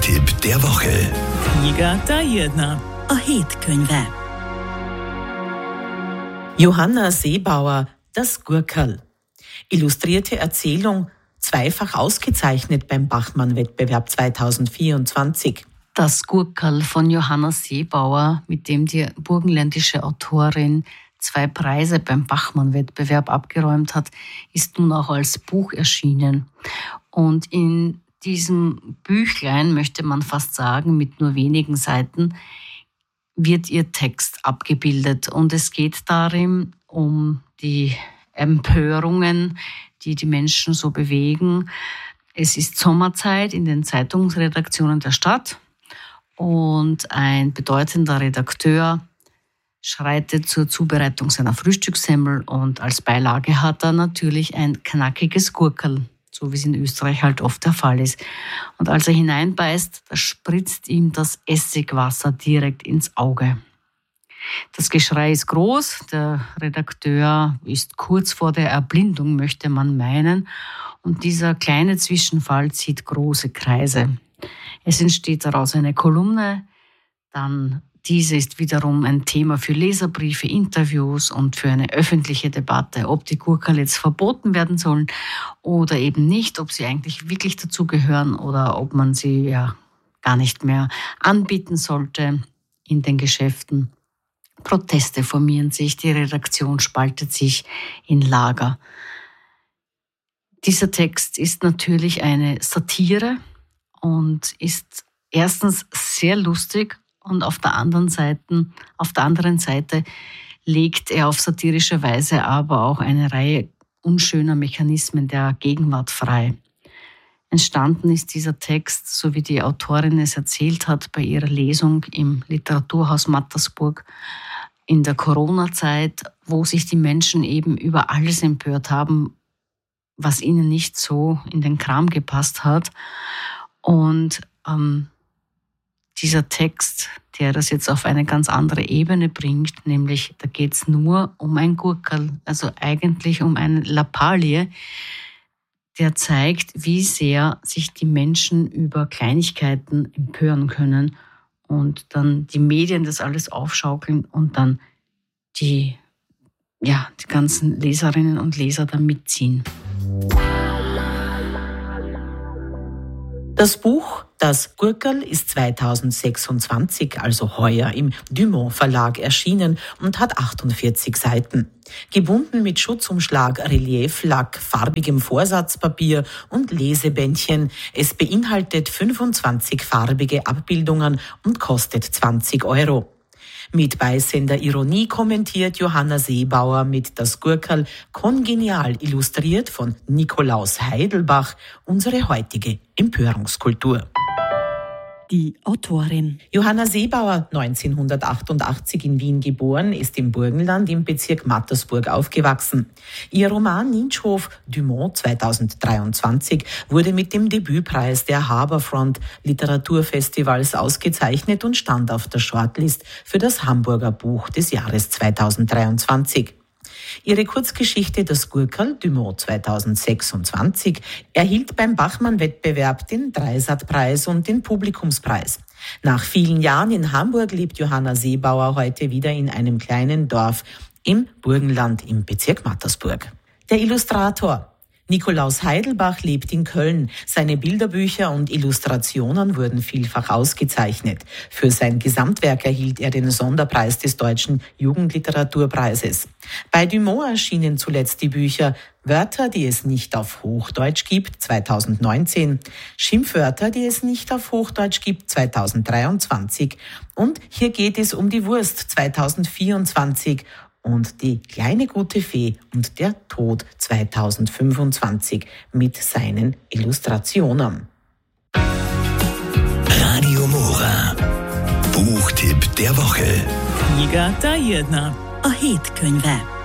Buchtipp der Woche. Kniga ta jedna. A hétkönyve. Johanna Seebauer, Das Gurkerl. Illustrierte Erzählung, zweifach ausgezeichnet beim Bachmann-Wettbewerb 2024. Das Gurkerl von Johanna Seebauer, mit dem die burgenländische Autorin 2 Preise beim Bachmann-Wettbewerb abgeräumt hat, ist nun auch als Buch erschienen. Und in diesem Büchlein, möchte man fast sagen, mit nur wenigen Seiten, wird ihr Text abgebildet. Und es geht darin um die Empörungen, die die Menschen so bewegen. Es ist Sommerzeit in den Zeitungsredaktionen der Stadt und ein bedeutender Redakteur schreitet zur Zubereitung seiner Frühstückssemmel und als Beilage hat er natürlich ein knackiges Gurkerl, so wie es in Österreich halt oft der Fall ist. Und als er hineinbeißt, da spritzt ihm das Essigwasser direkt ins Auge. Das Geschrei ist groß, der Redakteur ist kurz vor der Erblindung, möchte man meinen, und dieser kleine Zwischenfall zieht große Kreise. Es entsteht daraus eine Kolumne, dann diese ist wiederum ein Thema für Leserbriefe, Interviews und für eine öffentliche Debatte, ob die Gurkerl jetzt verboten werden sollen oder eben nicht, ob sie eigentlich wirklich dazugehören oder ob man sie ja gar nicht mehr anbieten sollte in den Geschäften. Proteste formieren sich, die Redaktion spaltet sich in Lager. Dieser Text ist natürlich eine Satire und ist erstens sehr lustig und auf der anderen Seite legt er auf satirische Weise aber auch eine Reihe unschöner Mechanismen der Gegenwart frei. Entstanden ist dieser Text, so wie die Autorin es erzählt hat, bei ihrer Lesung im Literaturhaus Mattersburg in der Corona-Zeit, wo sich die Menschen eben über alles empört haben, was ihnen nicht so in den Kram gepasst hat. Und dieser Text, der das jetzt auf eine ganz andere Ebene bringt, nämlich da geht es nur um ein Gurkerl, also eigentlich um eine Lappalie, der zeigt, wie sehr sich die Menschen über Kleinigkeiten empören können und dann die Medien das alles aufschaukeln und dann die ganzen Leserinnen und Leser da mitziehen. Das Buch Das Gurkerl ist 2026, also heuer, im Dumont Verlag erschienen und hat 48 Seiten. Gebunden mit Schutzumschlag, Relieflack, farbigem Vorsatzpapier und Lesebändchen. Es beinhaltet 25 farbige Abbildungen und kostet 20 €. Mit beißender Ironie kommentiert Johanna Seebauer mit Das Gurkerl, kongenial illustriert von Nikolaus Heidelbach, unsere heutige Empörungskultur. Die Autorin. Johanna Seebauer, 1988 in Wien geboren, ist im Burgenland im Bezirk Mattersburg aufgewachsen. Ihr Roman Ninschhof Dumont 2023 wurde mit dem Debütpreis der Harbourfront Literaturfestivals ausgezeichnet und stand auf der Shortlist für das Hamburger Buch des Jahres 2023. Ihre Kurzgeschichte Das Gurkerl Dumont 2026 erhielt beim Bachmann-Wettbewerb den Dreisat-Preis und den Publikumspreis. Nach vielen Jahren in Hamburg lebt Johanna Seebauer heute wieder in einem kleinen Dorf im Burgenland im Bezirk Mattersburg. Der Illustrator Nikolaus Heidelbach lebt in Köln. Seine Bilderbücher und Illustrationen wurden vielfach ausgezeichnet. Für sein Gesamtwerk erhielt er den Sonderpreis des Deutschen Jugendliteraturpreises. Bei Dumont erschienen zuletzt die Bücher Wörter, die es nicht auf Hochdeutsch gibt, 2019, Schimpfwörter, die es nicht auf Hochdeutsch gibt, 2023 und Hier geht es um die Wurst, 2024 und Die kleine gute Fee und der Tod 2025 mit seinen Illustrationen. Radio Mora. Buchtipp der Woche. Kniga ta jedna. A hétkönyve.